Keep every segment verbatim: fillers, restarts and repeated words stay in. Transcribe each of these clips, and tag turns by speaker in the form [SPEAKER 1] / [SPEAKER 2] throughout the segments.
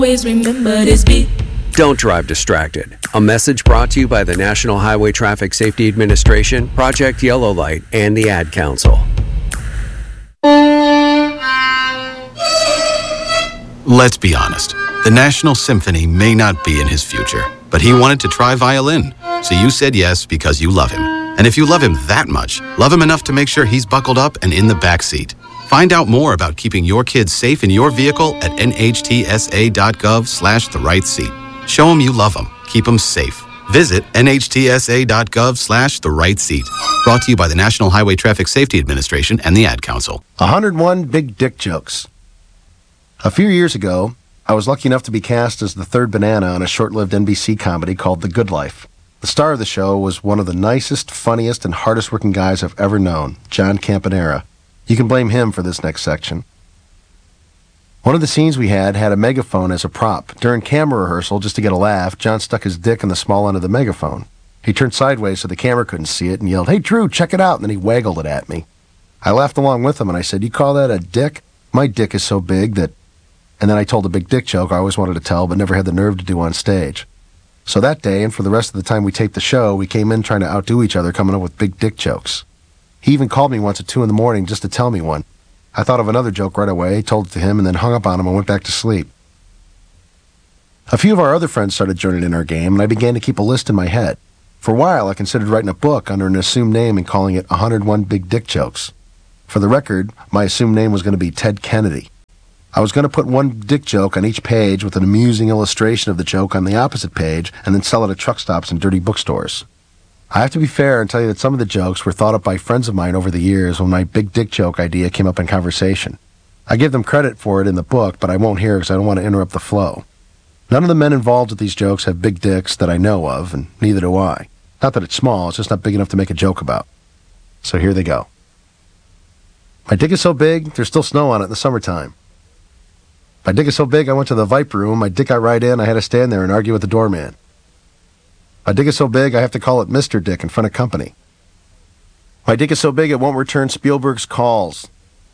[SPEAKER 1] Always remember this beat.
[SPEAKER 2] Don't drive distracted. A message brought to you by the National Highway Traffic Safety Administration, Project Yellow Light, and the Ad Council.
[SPEAKER 3] Let's be honest. The National Symphony may not be in his future, but he wanted to try violin. So you said yes because you love him. And if you love him that much, love him enough to make sure he's buckled up and in the back seat. Find out more about keeping your kids safe in your vehicle at nhtsa.gov slash the right seat. Show them you love them. Keep them safe. Visit nhtsa.gov slash the right seat. Brought to you by the National Highway Traffic Safety Administration and the Ad Council.
[SPEAKER 4] one hundred one Big Dick Jokes. A few years ago, I was lucky enough to be cast as the third banana on a short-lived N B C comedy called The Good Life. The star of the show was one of the nicest, funniest, and hardest-working guys I've ever known, John Campanera. You can blame him for this next section. One of the scenes we had had a megaphone as a prop. During camera rehearsal, just to get a laugh, John stuck his dick in the small end of the megaphone. He turned sideways so the camera couldn't see it and yelled, "Hey, Drew, check it out," and then he waggled it at me. I laughed along with him and I said, "You call that a dick? My dick is so big that..." And then I told a big dick joke I always wanted to tell but never had the nerve to do on stage. So that day, and for the rest of the time we taped the show, we came in trying to outdo each other coming up with big dick jokes. He even called me once at two in the morning just to tell me one. I thought of another joke right away, told it to him, and then hung up on him and went back to sleep. A few of our other friends started joining in our game, and I began to keep a list in my head. For a while, I considered writing a book under an assumed name and calling it one hundred one Big Dick Jokes. For the record, my assumed name was going to be Ted Kennedy. I was going to put one dick joke on each page with an amusing illustration of the joke on the opposite page and then sell it at truck stops and dirty bookstores. I have to be fair and tell you that some of the jokes were thought up by friends of mine over the years when my big dick joke idea came up in conversation. I give them credit for it in the book, but I won't here because I don't want to interrupt the flow. None of the men involved with these jokes have big dicks that I know of, and neither do I. Not that it's small, it's just not big enough to make a joke about. So here they go. My dick is so big, there's still snow on it in the summertime. My dick is so big, I went to the Viper room. My dick got right in. I had to stand there and argue with the doorman. My dick is so big, I have to call it Mister Dick in front of company. My dick is so big, it won't return Spielberg's calls.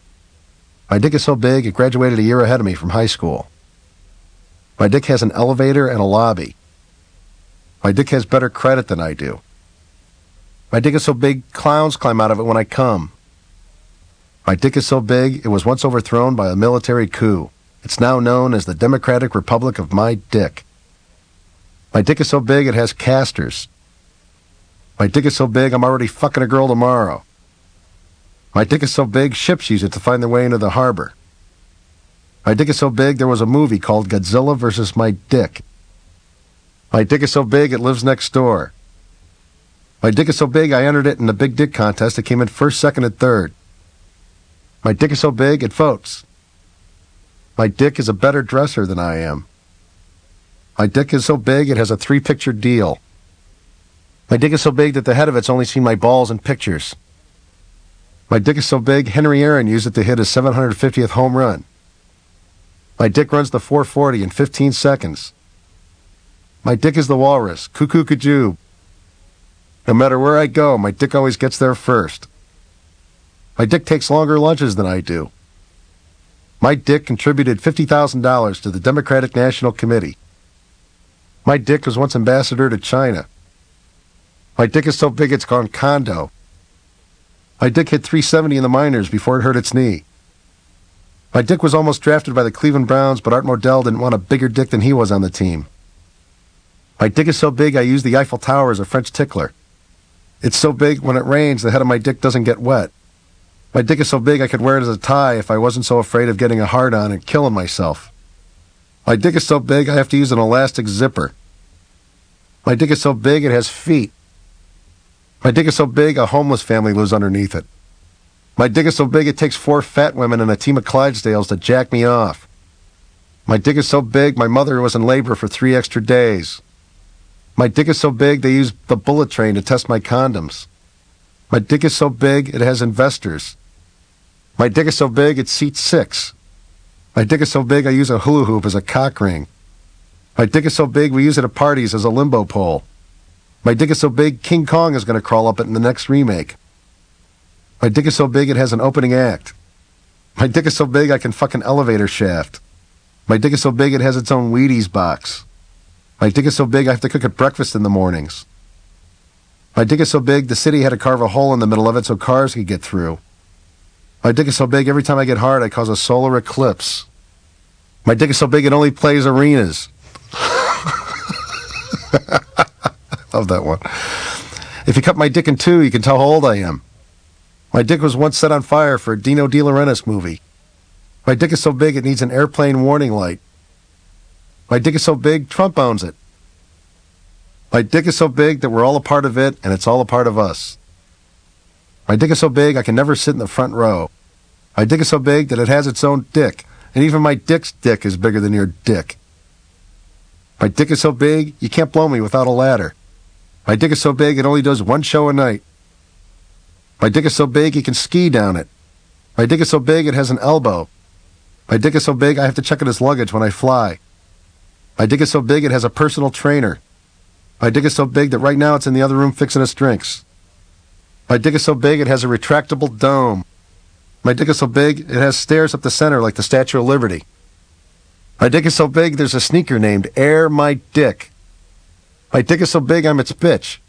[SPEAKER 4] My dick is so big, it graduated a year ahead of me from high school. My dick has an elevator and a lobby. My dick has better credit than I do. My dick is so big, clowns climb out of it when I come. My dick is so big, it was once overthrown by a military coup. It's now known as the Democratic Republic of my dick. My dick is so big it has casters. My dick is so big I'm already fucking a girl tomorrow. My dick is so big ships use it to find their way into the harbor. My dick is so big there was a movie called Godzilla versus My Dick. My dick is so big it lives next door. My dick is so big I entered it in the big dick contest. It came in first, second, and third. My dick is so big it votes. My dick is a better dresser than I am. My dick is so big it has a three-picture deal. My dick is so big that the head of it's only seen my balls in pictures. My dick is so big Henry Aaron used it to hit his seven hundred fiftieth home run. My dick runs the four forty in fifteen seconds. My dick is the walrus, cuckoo kajoo. No matter where I go, my dick always gets there first. My dick takes longer lunches than I do. My dick contributed fifty thousand dollars to the Democratic National Committee. My dick was once ambassador to China. My dick is so big it's gone condo. My dick hit three seventy in the minors before it hurt its knee. My dick was almost drafted by the Cleveland Browns, but Art Modell didn't want a bigger dick than he was on the team. My dick is so big I use the Eiffel Tower as a French tickler. It's so big when it rains the head of my dick doesn't get wet. My dick is so big I could wear it as a tie if I wasn't so afraid of getting a hard-on and killing myself. My dick is so big I have to use an elastic zipper. My dick is so big it has feet. My dick is so big a homeless family lives underneath it. My dick is so big it takes four fat women and a team of Clydesdales to jack me off. My dick is so big my mother was in labor for three extra days. My dick is so big they use the bullet train to test my condoms. My dick is so big it has investors. My dick is so big it seats six. My dick is so big I use a hula hoop as a cock ring. My dick is so big we use it at parties as a limbo pole. My dick is so big King Kong is going to crawl up it in the next remake. My dick is so big it has an opening act. My dick is so big I can fuck an elevator shaft. My dick is so big it has its own Wheaties box. My dick is so big I have to cook it breakfast in the mornings. My dick is so big the city had to carve a hole in the middle of it so cars could get through. My dick is so big every time I get hard I cause a solar eclipse. My dick is so big it only plays arenas. Love that one. If you cut my dick in two, you can tell how old I am. My dick was once set on fire for a Dino De Laurentiis movie. My dick is so big it needs an airplane warning light. My dick is so big, Trump owns it. My dick is so big that we're all a part of it, and it's all a part of us. My dick is so big I can never sit in the front row. My dick is so big that it has its own dick, and even my dick's dick is bigger than your dick. My dick is so big you can't blow me without a ladder. My dick is so big it only does one show a night. My dick is so big you can ski down it. My dick is so big it has an elbow. My dick is so big I have to check it as luggage when I fly. My dick is so big it has a personal trainer. My dick is so big that right now it's in the other room fixing us drinks. My dick is so big it has a retractable dome. My dick is so big it has stairs up the center like the Statue of Liberty. My dick is so big there's a sneaker named Air My Dick. My dick is so big I'm its bitch.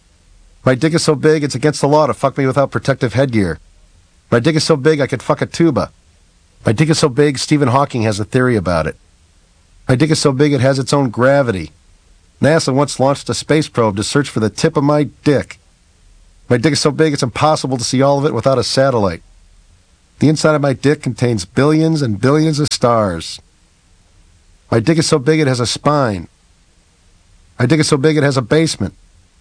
[SPEAKER 4] My dick is so big it's against the law to fuck me without protective headgear. My dick is so big I could fuck a tuba. My dick is so big Stephen Hawking has a theory about it. My dick is so big it has its own gravity. NASA once launched a space probe to search for the tip of my dick. My dick is so big it's impossible to see all of it without a satellite. The inside of my dick contains billions and billions of stars. My dick is so big it has a spine. My dick is so big it has a basement.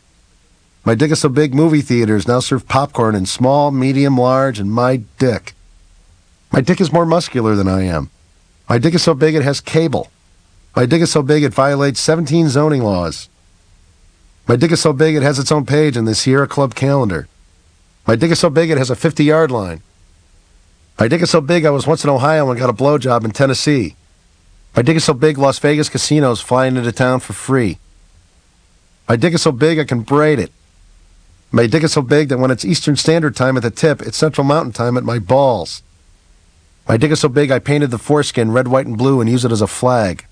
[SPEAKER 4] My dick is so big movie theaters now serve popcorn in small, medium, large, and my dick. My dick is more muscular than I am. My dick is so big it has cable. My dick is so big it violates seventeen zoning laws. My dick is so big it has its own page in the Sierra Club calendar. My dick is so big it has a fifty-yard line. My dick is so big I was once in Ohio and got a blowjob in Tennessee. My dick is so big Las Vegas casinos flying into town for free. My dick is so big I can braid it. My dick is so big that when it's Eastern Standard Time at the tip, it's Central Mountain Time at my balls. My dick is so big I painted the foreskin red, white, and blue and use it as a flag.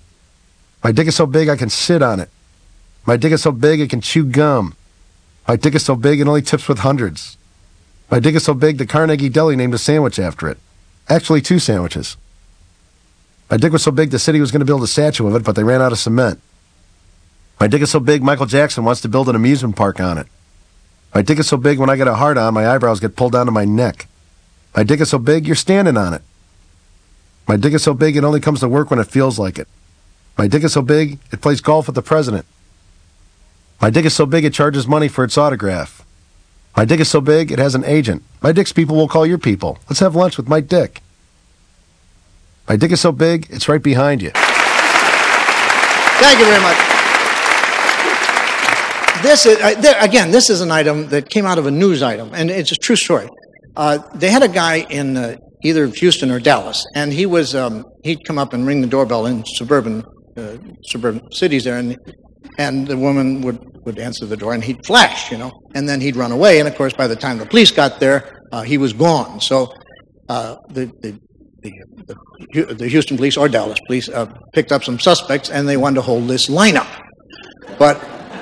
[SPEAKER 4] My dick is so big I can sit on it. My dick is so big it can chew gum. My dick is so big it only tips with hundreds. My dick is so big that Carnegie Deli named a sandwich after it. Actually, two sandwiches. My dick was so big the city was going to build a statue of it, but they ran out of cement. My dick is so big Michael Jackson wants to build an amusement park on it. My dick is so big when I get a hard on, my eyebrows get pulled down to my neck. My dick is so big you're standing on it. My dick is so big it only comes to work when it feels like it. My dick is so big it plays golf with the president. My dick is so big it charges money for its autograph. My dick is so big it has an agent. My dick's people will call your people. Let's have lunch with my dick. My dick is so big it's right behind you.
[SPEAKER 1] Thank you very much. This is, uh, there, again, this is an item that came out of a news item, and it's a true story. Uh, they had a guy in uh, either Houston or Dallas, and he was um, he'd come up and ring the doorbell in suburban uh, suburban cities there, and and the woman would, would answer the door, and he'd flash, you know, and then he'd run away. And of course, by the time the police got there, uh, he was gone. So uh, the, the the the the Houston police or Dallas police uh, picked up some suspects, and they wanted to hold this lineup, but.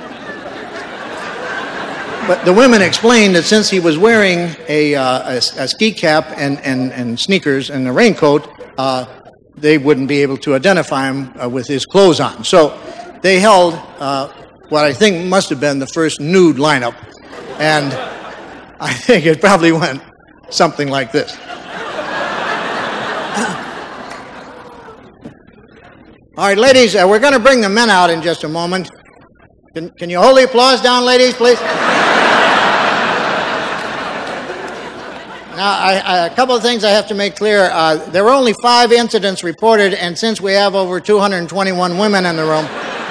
[SPEAKER 1] But the women explained that since he was wearing a, uh, a, a ski cap and, and, and sneakers and a raincoat, uh, they wouldn't be able to identify him uh, with his clothes on. So they held uh, what I think must have been the first nude lineup. And I think it probably went something like this. All right, ladies, uh, we're going to bring the men out in just a moment. Can, can you hold the applause down, ladies, please? Now, I, I, a couple of things I have to make clear. Uh, there were only five incidents reported, and since we have over two hundred twenty-one women in the room,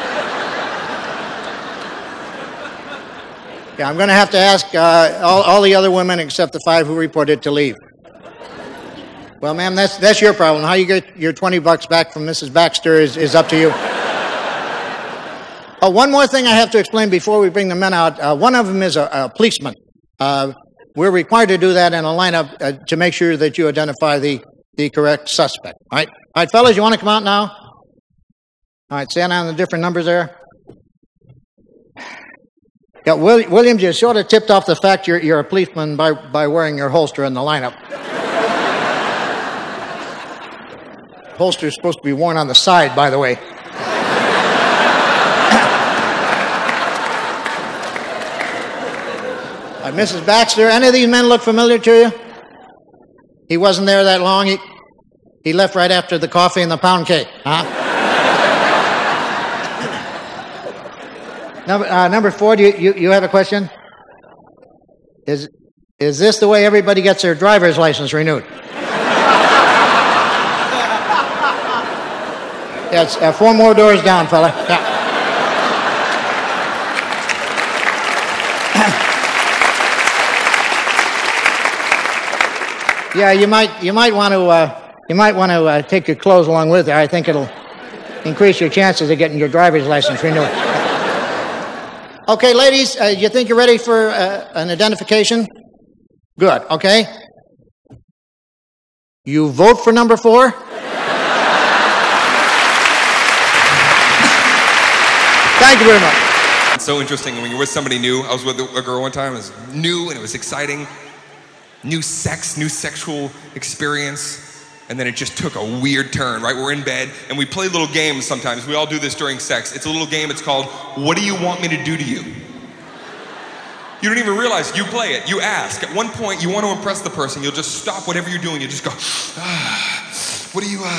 [SPEAKER 1] yeah, I'm going to have to ask uh, all, all the other women except the five who reported to leave. Well, ma'am, that's that's your problem. How you get your twenty bucks back from Missus Baxter is, is up to you. Oh, one more thing I have to explain before we bring the men out. Uh, one of them is a, a policeman. Uh, we're required to do that in a lineup uh, to make sure that you identify the, the correct suspect. All right, all right, fellas, you want to come out now? All right, stand on the different numbers there. Yeah, Will, Williams, you sort of tipped off the fact you're, you're a policeman by, by wearing your holster in the lineup. Holster is supposed to be worn on the side, by the way. Uh, Missus Baxter, any of these men look familiar to you? He wasn't there that long. He, he left right after the coffee and the pound cake. Huh? number, uh, number four, do you, you, you have a question? Is, is this the way everybody gets their driver's license renewed? Yes, uh, four more doors down, fella. Yeah. Yeah, you might you might want to uh, you might want to uh, take your clothes along with you. I think it'll increase your chances of getting your driver's license renewed. Okay, ladies, uh, you think you're ready for uh, an identification? Good. Okay. You vote for number four? Thank you very much.
[SPEAKER 5] It's so interesting when you're with somebody new. I was with a girl one time. It was new and it was exciting. New sex, new sexual experience, and then it just took a weird turn, right? We're in bed, and we play little games sometimes. We all do this during sex. It's a little game. It's called, What Do You Want Me to Do to You? You don't even realize you play it. You ask. At one point, you want to impress the person. You'll just stop whatever you're doing. You just go, ah, what do you, uh,